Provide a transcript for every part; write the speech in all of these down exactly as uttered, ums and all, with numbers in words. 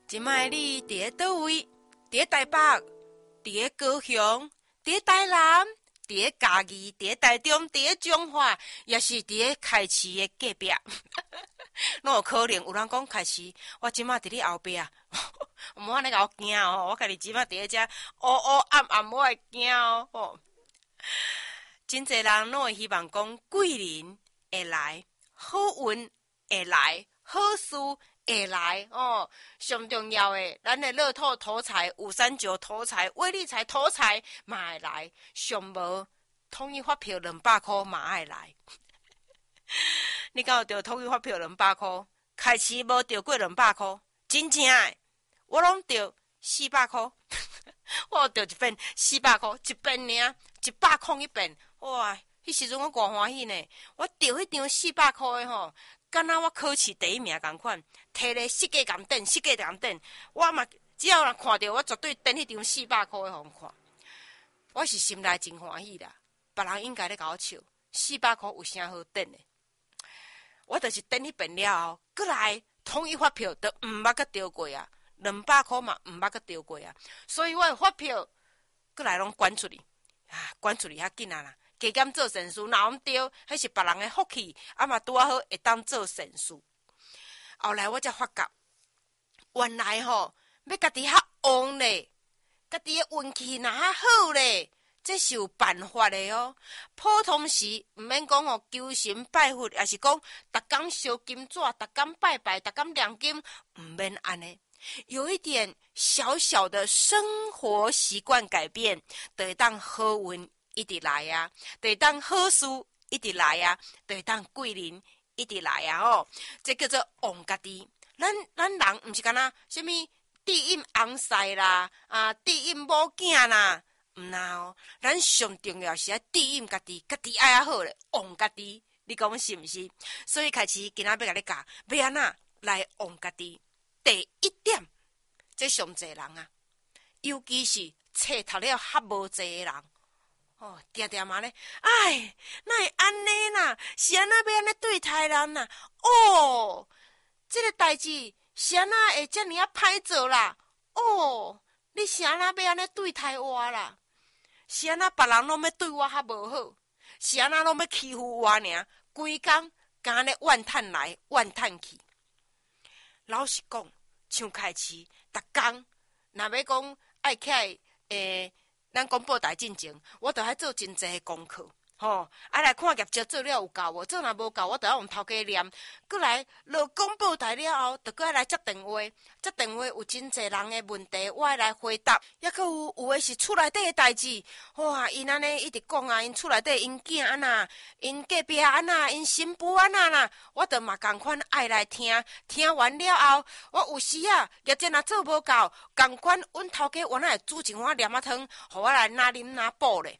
即摆你伫咧倒位？伫咧台北，伫咧高雄，伫咧台南，伫咧嘉义，伫咧台中，伫咧彰化，也是伫咧开市的隔壁。拢有可能有人讲开市，我即摆伫你后壁，毋好安尼甲我惊哦！我家己即摆伫咧遮乌乌暗暗，我会惊哦。吼，真侪人拢会希望讲贵人会来，好运会来，好事会来哦，上重要的，咱的乐透头彩、五三九头彩、威力彩头彩嘛会来，上无统一发票两百块嘛会来。你敢有着统一发票两百块？开市无着过两百块，真正的，我拢着四百块。我着一遍四百块，一遍尔，一百空一遍，哇！迄时阵我偌欢喜呢，我着迄张四百块的吼。敢若我考试第一名共款，摕咧四界共等，四界共等，我嘛只要人看到我，绝对等迄张四百块的互人看。我是心内真欢喜啦，别人应该咧甲我笑，四百块有啥好等的？我就是等迄遍了后，过来统一发票都毋捌阁丢过啊，两百块嘛毋捌阁丢过啊，所以我的发票过来拢捐出去啊，捐出去较紧啊啦。加减做善事，若毋对，迄是别人的福气，啊嘛拄啊好会当做善事。后来我才发觉，原来吼要家己较旺咧，家己的运气若较好咧，这是有办法的哦。普通时毋免讲哦，求神拜佛，也是讲逐工烧金纸，逐工拜拜，逐工念经，毋免安尼。有一点小小的生活习惯改变，就会当好运一直来啊，就会当好事一直来啊，就会当贵人一直来啊哦，这叫做旺家己。咱咱人毋是干那什么地印红婿啦，啊地印某囝啦，毋那哦，咱上重要是爱地印家己，家己爱啊好咧，旺家己，你讲是毋是？所以开始今仔要甲你教，要安怎来旺家己。第一点，这上济人啊，尤其是册读了较无济的人。哦，定定嘛咧，哎，哪会安尼啦？是安那要安尼对待人啦？哦，这个代志是安那会遮尔啊歹做啦？哦，你是安那要安尼对待我啦？是安那别人拢要对我较无好？是安那拢要欺负我尔？规工敢咧怨叹来怨叹去。老实讲，像开市，逐工若要讲爱起来诶。咱讲报台进前，我著爱做真济个功课，吼，啊来看业绩做了有够无？做若无够，我著要用头家念。过来落讲报台了后，著搁爱来接电话，接电话有真济人的问题，我爱来回答。抑搁有有诶是厝内底诶代志，哇！因安尼一直讲啊，因厝内底因囝安那，因隔壁安那，因新妇安那啦，我著嘛共款爱来听。听完了后，我有时啊，业绩若做无够，共款阮头家原来会煮一碗黏仔汤，互我来拿啉拿补咧。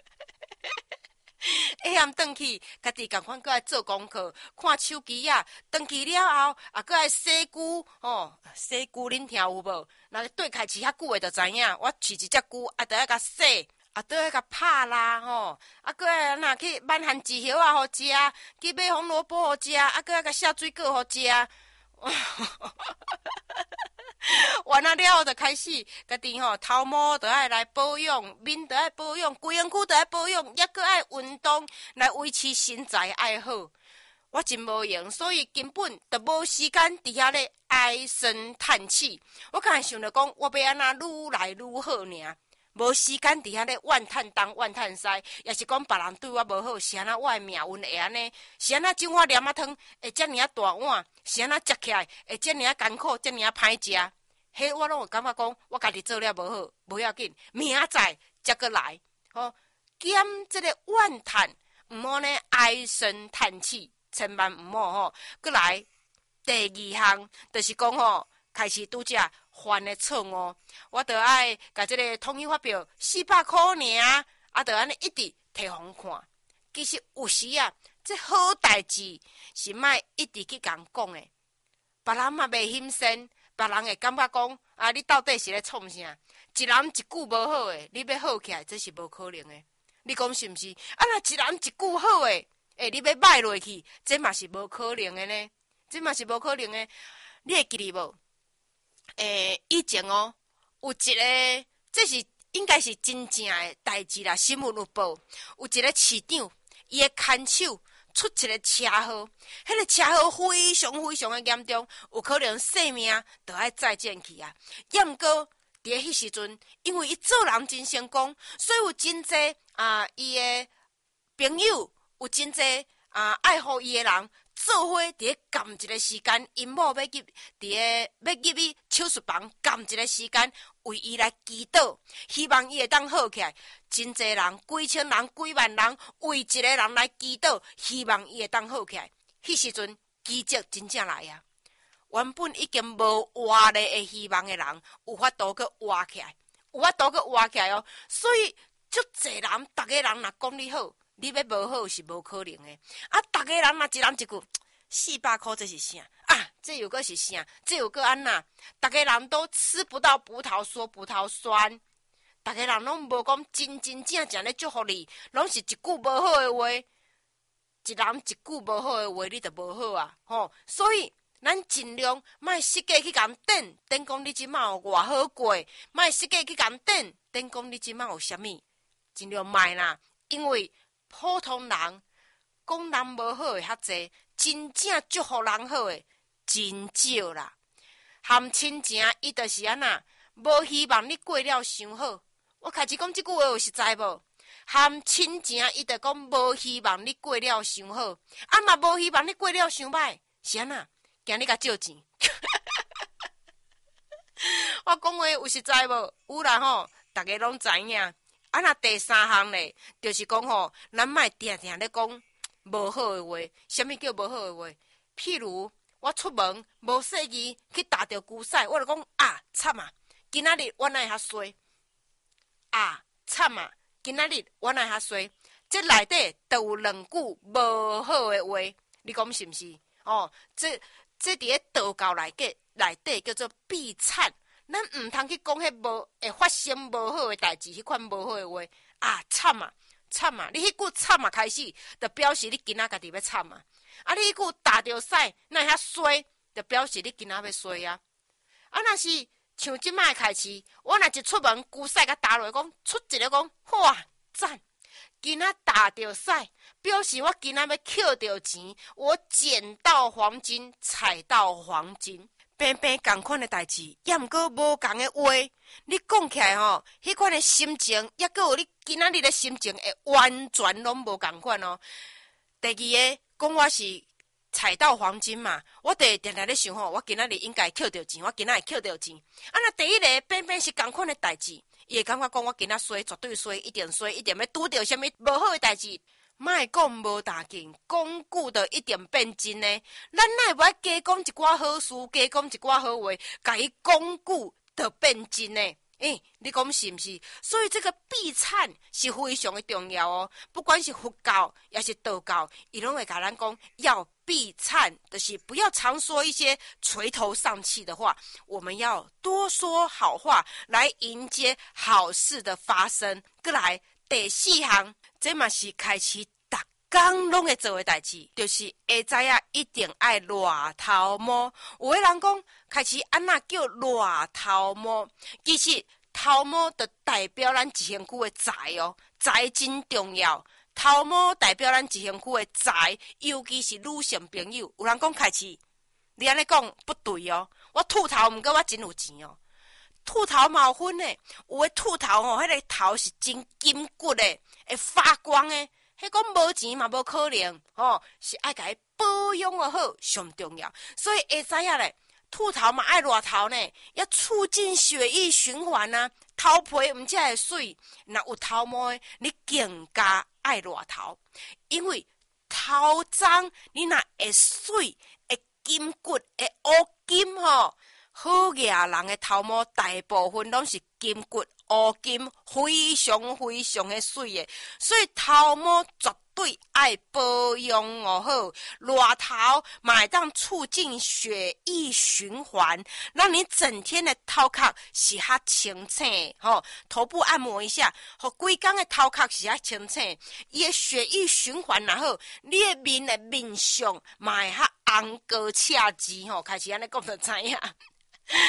下暗转去，家己共款搁爱做功课，看手机啊。转去了后，啊，搁爱洗句哦，洗句恁听有无？若对开市遐久的，就知影。我饲一只句，啊，著爱甲洗，啊，著爱甲拍啦吼，啊，搁爱若去挽番薯叶啊，互食，去买红萝卜互食，啊，搁爱甲下水果互食。完了了后，就开始家己吼头毛就爱来保养，面就爱保养，规身躯就爱保养，也搁爱运动来维持身材爱好。我真无用，所以根本就无时间伫遐咧唉声叹气。我刚才想着讲，我要安怎愈来愈好尔，无时间伫遐咧怨叹东怨叹西，也是讲别人对我无好，是安那我的命运会安尼，是安那种碗黏仔汤会遮尔啊大碗，是安那食起来会遮尔啊艰苦，遮尔啊歹食。迄我拢会感觉讲，我家己做了无好，无要紧，明仔载才搁来。吼，减即个怨叹，毋好呢唉声叹气，千万毋好吼。搁来第二项，就是讲吼，开始拄则犯的错误，我著爱甲即个统一发票四百箍尔，啊，著安尼一直摕互看。其实有时啊，这好代志是莫一直去共讲的，别人嘛袂欣赏。别人会感觉讲啊，你到底是咧创啥？一人一句无好诶，你要好起来，这是无可能诶。你讲是毋是？啊，若一人一句好诶，诶，你要歹落去，这嘛是无可能诶呢。这嘛是无可能诶。你会记哩无？ 诶，以前哦，有一个，这是应该是真正的代志啦，新闻有报，有一个市长，伊的看守出一个车祸，迄个车祸非常非常的严重，有可能性命都要再见去啊。也毋过，伫迄时阵，因为伊做人真成功，所以有真济啊，伊的朋友有真济啊爱护伊的人。做伙伫咧赶一个时间，因某要入伫咧要入去手术房赶一个时间，为伊来祈祷，希望伊会当好起来。真侪人，几千人、几万人，为一个人来祈祷，希望伊会当好起来。迄时阵奇迹真正来啊！原本已经无活咧的希望的人，有法度去活起来，有法度去活起来哦。所以，足侪人，逐个人若讲你好。你要无好是无可能的，啊！逐个人嘛一人一句，四百块这是啥？啊，这有个是啥？这有个安那？逐个人都吃不到葡萄说葡萄酸，逐个人拢无讲真真正正咧祝福你，拢是一句无好的话，一人一句无好的话，你就无好啊！吼，所以咱尽量莫设计去共等，等讲你即马有偌好过，莫设计去共等，等讲你即马有啥物，尽量莫啦，因为。普通人讲人无好诶，较济，真正祝福人好诶，真少啦。含亲情，伊就是安那，无希望你过了伤好。我开始讲即句话有实在无？含亲情，伊就讲无希望你过了伤好，啊嘛无希望你过了伤歹，是安那？惊你甲借钱。我讲话有实在无？有啦吼，大家拢知影。啊，那第三项咧，就是讲吼，咱莫定定咧讲无好诶话。啥物叫无好诶话？譬如我出门无细意去踏着牛屎，我就讲啊惨啊！今仔日我哪会遐衰？啊惨啊！今仔日我哪会遐衰？这内底都有两句无好诶话，你讲是毋是？哦，这这伫咧道教内底内底叫做必惨。咱毋通去讲迄无会发生无好诶代志，迄款无好诶话啊惨啊惨啊！你迄句惨啊开始，就表示你今仔家己要惨啊！啊，你迄句踏着屎，那遐衰，就表示你今仔要衰啊！啊，若是像即摆开始，我若一出门，牛屎甲踏落，讲出一个讲哇赞！今仔踏着屎，表示我今仔要捡着钱，我捡到黄金，踩到黄金。平平共款的代志，也毋过无共的话，你讲起来吼，迄款的心情，也阁有你今仔日的心情，会完全拢无共款哦。第二个讲我是踩到黄金嘛，我得定定咧想吼，我今仔日应该捡着钱，我今仔会捡着钱。啊，那第一个平平是共款的代志，伊会感觉讲我今仔衰，绝对衰，一定衰，一定要拄着啥物无好的代志。莫讲无大劲，讲久就一定变真呢。咱哪会加讲一寡好事，加讲一寡好话，甲伊讲久就变真呢？诶、欸，你讲是毋是？所以这个避惨是非常的重要哦。不管是佛教也是道教，伊拢会甲咱讲要避惨，就是不要常说一些垂头丧气的话，我们要多说好话，来迎接好事的发生。过来第四项。这嘛是开始逐工拢会做的代志，就是会知影一定爱热头毛。有的人讲开始安那叫热头毛，其实头毛就代表咱一身躯的财哦，财真重要。头毛代表咱一身躯的财，尤其是女性朋友。有人讲开始，你安尼讲不对哦，我秃头毋过我真有钱哦。秃头嘛有分诶，有诶秃头吼，迄个头是真金骨诶，会发光诶。迄讲无钱嘛无可能，吼是爱甲伊保养诶好上重要。所以会知影咧，秃头嘛爱热头呢，要促进血液循环啊。头皮毋才会水，若有头毛诶，你更加爱热头，因为头脏你若会水，会金骨，会乌金吼。好野人的头毛大部分拢是金骨乌金，非常非常的水的，所以头毛绝对爱保养哦好。热头嘛会当促进血液循环，让你整天的头壳是较清醒吼、哦。头部按摩一下，互规工的头壳是较清醒，伊的血液循环然后，你的面的面相嘛会较红高赤字吼。开始安尼讲就知影。就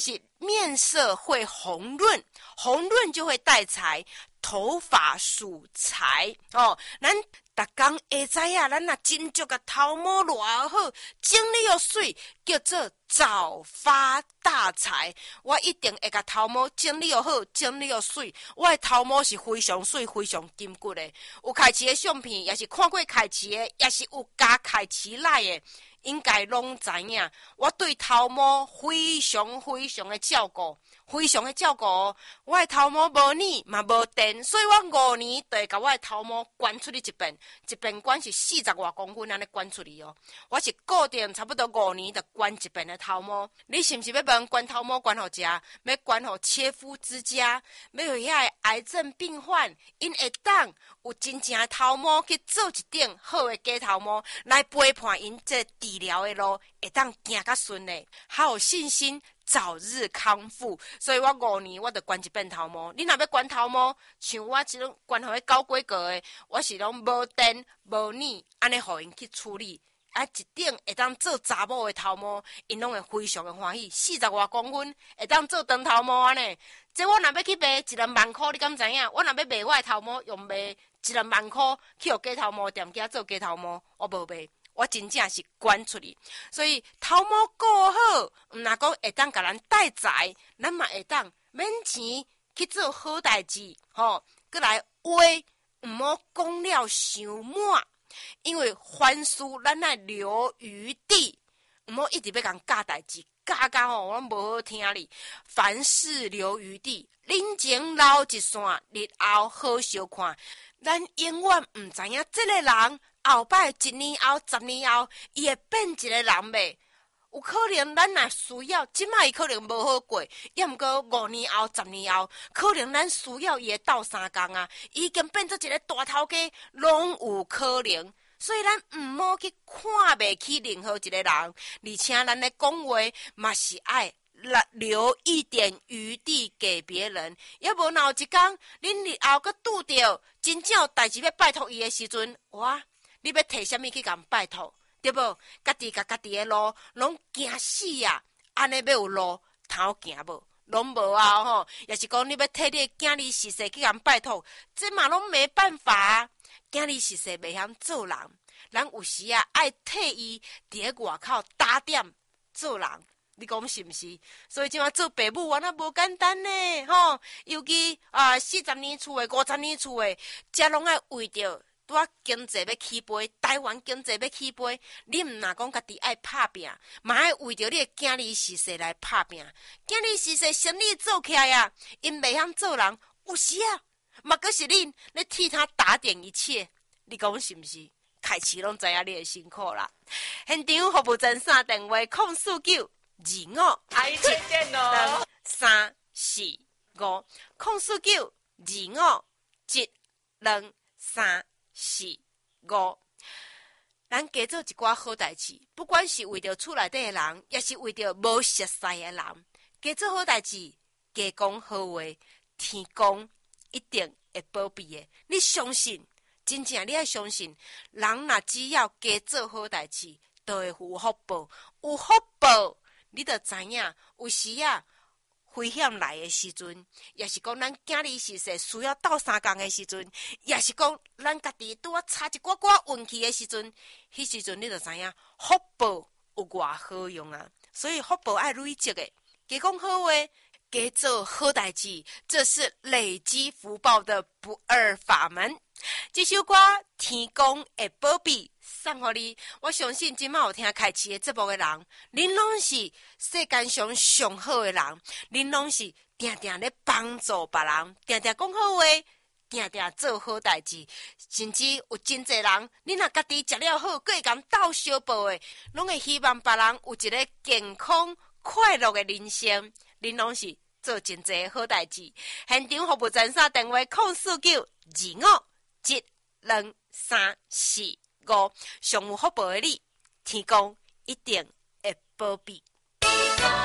就是面色会红润，红润就会带财，头发属财哦。咱逐工会知影，咱若真足个头毛偌好，整理又水，叫做早发大财。我一定会甲头毛整理又好，整理又水。我的头毛是非常水、非常金骨的。有开市的相片，也是看过开市的，也是有加开市来的。应该拢知影，我对头毛非常非常的照顾，非常的照顾。我的头毛无腻嘛无电，所以我五年就会甲我的头毛卷出去一遍，一遍卷是四十外公分安尼卷出去哦。我是固定差不多五年就卷一遍的头毛。你是毋是要帮卷头毛卷互食？要卷互切肤之家？要有遐个癌症病患，因会当有真正的头毛去做一顶好的假头毛，来陪伴因这治疗的路，会当行较顺利，好有信心，早日康复。所以我五年我就卷一遍头毛。你若要卷头毛，像我这种卷互迄高规格的，我是拢无电无腻，安尼互因去处理。啊，一顶会当做查某的头毛，因拢会非常的欢喜。四十外公分会当做长头毛安尼。这我若要去卖一两万块，你敢知影？我若要卖我的头毛，用卖一两万块去互假头毛店家做假头毛，我无卖。我真正是卷出去，所以头毛顾好，毋若讲会当甲咱带财，咱嘛会当免钱去做好代志，吼，过来话毋好讲了伤满，因为凡事咱爱留余地，毋好一直要讲教代志，教教吼我无好听哩。凡事留余地，人前留一线，日后好相看。咱永远毋知影这个人。后摆一年后、十年后，伊会变一个人袂？有可能咱若需要，即摆伊可能无好过，也毋过五年后、十年后，可能咱需要伊的斗相共啊，已经变做一个大头家，拢有可能。所以咱毋好去看袂起任何一个人，而且咱咧讲话嘛是爱留一点余地给别人。也无哪有一天，恁日后佮拄着真正有代志要拜托伊的时阵，哇！你要摕啥物去甲拜托，对无？家己甲家己的路拢行死啊！安尼要有路通行无？拢无啊！吼，也是讲你要摕你的囝儿逝世去甲拜托，这嘛拢没办法啊！囝儿逝世袂晓做人，咱有时啊爱替伊伫咧外口打点做人，你讲是毋是？所以即马做爸母原来无简单呢，吼！尤其啊四十年厝的、五十年厝的，遮拢爱为着。我经济要起飞，台湾经济要起飞，你毋若讲家己爱拍拼，嘛爱为着你的囝儿逝世来拍拼。囝儿逝世生意做起来啊，因袂晓做人，有时啊，嘛阁是恁咧替他打点一切。你讲是毋是？开始拢知影你的辛苦啦。现场服务专线电话：零四九二五爱推荐哦， 三四五零四九二五一两三。四五，咱加做一寡好代志，不管是为着厝内底的人，也是为着无熟悉的人，加做好代志，加讲好话，天公一定会保庇的。你相信，真正你要相信，人若只要加做好代志，都会有福报。有福报，你就知影，有时啊。危险来的时阵，也是讲咱囝儿逝世需要斗相共的时阵，也是讲咱家己拄啊差一寡寡运气的时阵，迄时阵你就知影福报有偌好用啊！所以福报爱累积的，加讲好话，加做好代志，这是累积福报的不二法门。这首歌天公会保庇。送互你，我相信今晚有听开市的节目的人，恁拢是世间上上好的人，恁拢是定定咧帮助别人，定定讲好话，定定做好代志，甚至有真侪人，恁若家己食了好，佫会共斗相报的，拢会希望别人有一个健康快乐的人生，恁拢是做真侪好代志。现场服务专线电话：零四九二五一两三四。五上有福报的你，天公一定会保庇。